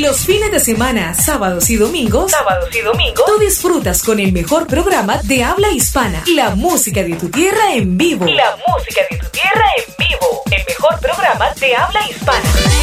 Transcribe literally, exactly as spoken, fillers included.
Los fines de semana, sábados y domingos, sábados y domingos, tú disfrutas con el mejor programa de habla hispana, la música de tu tierra en vivo. La música de tu tierra en vivo, el mejor programa de habla hispana.